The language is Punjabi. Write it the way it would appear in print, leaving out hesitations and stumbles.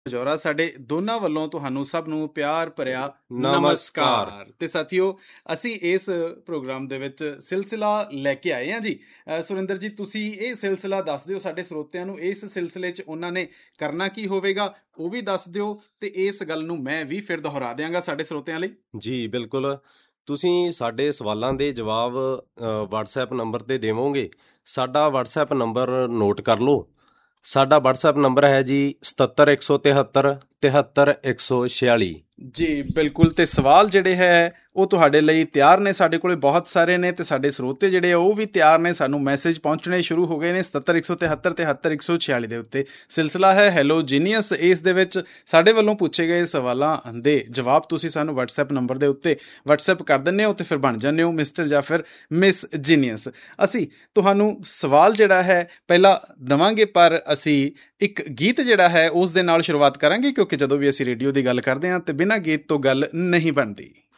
ਜੋਰਾ ਸਾਡੇ ਦੋਨਾਂ ਵੱਲੋਂ ਤੁਹਾਨੂੰ ਸਭ ਨੂੰ ਪਿਆਰ ਭਰਿਆ ਨਮਸਕਾਰ। ਤੇ ਸਾਥੀਓ, ਅਸੀਂ ਇਸ ਪ੍ਰੋਗਰਾਮ ਦੇ ਵਿੱਚ ਸਿਲਸਿਲਾ ਲੈ ਕੇ ਆਏ ਹਾਂ ਜੀ। ਸੁਰਿੰਦਰ ਜੀ, ਤੁਸੀਂ ਇਹ ਸਿਲਸਿਲਾ ਦੱਸ ਦਿਓ ਸਾਡੇ ਸਰੋਤਿਆਂ ਨੂੰ। ਇਸ ਸਿਲਸਿਲੇ 'ਚ ਉਹਨਾਂ ਨੇ ਕਰਨਾ ਕੀ ਹੋਵੇਗਾ ਉਹ ਵੀ ਦੱਸ ਦਿਓ, ਤੇ ਇਸ ਗੱਲ ਨੂੰ ਮੈਂ ਵੀ ਫਿਰ ਦੁਹਰਾ ਦਿਆਂਗਾ ਸਾਡੇ ਸਰੋਤਿਆਂ ਲਈ। ਜੀ ਬਿਲਕੁਲ, ਤੁਸੀਂ ਸਾਡੇ ਸਵਾਲਾਂ ਦੇ ਜਵਾਬ WhatsApp ਨੰਬਰ 'ਤੇ ਦੇਵੋਗੇ। ਸਾਡਾ WhatsApp ਨੰਬਰ ਨੋਟ ਕਰ ਲਓ। ਸਾਡਾ WhatsApp ਨੰਬਰ ਹੈ ਜੀ 77 173 146। ਜੀ ਬਿਲਕੁਲ, ਤੇ ਸਵਾਲ ਜਿਹੜੇ ਹੈ ਉਹ ਤੁਹਾਡੇ ਲਈ ਤਿਆਰ ਨੇ। ਸਾਡੇ ਕੋਲੇ ਬਹੁਤ ਸਾਰੇ ਨੇ, ਤੇ ਸਾਡੇ ਸਰੋਤੇ ਜਿਹੜੇ ਆ ਉਹ ਵੀ ਤਿਆਰ ਨੇ। ਸਾਨੂੰ ਮੈਸੇਜ ਪਹੁੰਚਣੇ ਸ਼ੁਰੂ ਹੋ ਗਏ ਨੇ 77 173 73 146 ਦੇ ਉੱਤੇ। ਸਿਲਸਿਲਾ ਹੈ ਹੈਲੋ ਜੀਨੀਅਸ। ਇਸ ਦੇ ਵਿੱਚ ਸਾਡੇ ਵੱਲੋਂ ਪੁੱਛੇ ਗਏ ਸਵਾਲਾਂ ਦੇ ਜਵਾਬ ਤੁਸੀਂ ਸਾਨੂੰ WhatsApp ਨੰਬਰ ਦੇ ਉੱਤੇ WhatsApp ਕਰ ਦਿੰਦੇ ਹੋ, ਤੇ ਫਿਰ ਬਣ ਜਾਂਦੇ ਹੋ ਮਿਸਟਰ ਜਾਂ ਫਿਰ ਮਿਸ ਜੀਨੀਅਸ। ਅਸੀਂ ਤੁਹਾਨੂੰ ਸਵਾਲ ਜਿਹੜਾ ਹੈ ਪਹਿਲਾਂ ਦੇਵਾਂਗੇ, ਪਰ ਅਸੀਂ ਇੱਕ ਗੀਤ ਜਿਹੜਾ ਹੈ ਉਸ ਦੇ ਨਾਲ ਸ਼ੁਰੂਆਤ ਕਰਾਂਗੇ, ਕਿਉਂਕਿ ਜਦੋਂ ਵੀ ਅਸੀਂ ਰੇਡੀਓ ਦੀ ਗੱਲ ਕਰਦੇ ਹਾਂ ਤੇ ਬਿਨਾਂ ਗੀਤ ਤੋਂ ਗੱਲ ਨਹੀਂ ਬਣਦੀ।